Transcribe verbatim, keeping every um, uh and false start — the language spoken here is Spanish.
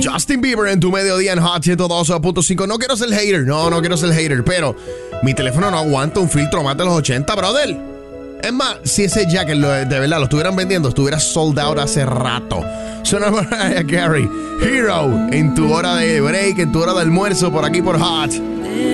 Justin Bieber en tu mediodía en Hot ciento dos punto cinco. No quiero ser hater, no, no quiero ser hater, pero mi teléfono no aguanta un filtro más de los ochenta, brother. Es más, si ese jacket lo, de verdad lo estuvieran vendiendo, estuviera sold out hace rato. Suena Mariah Carey, Hero, en tu hora de break, en tu hora de almuerzo, por aquí por Hot.